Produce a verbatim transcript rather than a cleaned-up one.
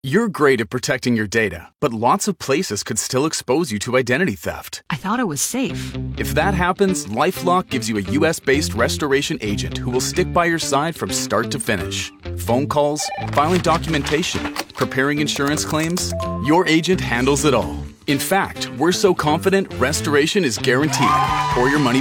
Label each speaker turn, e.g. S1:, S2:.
S1: You're great at protecting your data, but lots of places could still expose you to identity theft.
S2: I thought it was safe.
S1: If that happens, LifeLock gives you a U S-based restoration agent who will stick by your side from start to finish. Phone calls, filing documentation, preparing insurance claims, your agent handles it all. In fact, we're so confident restoration is guaranteed or your money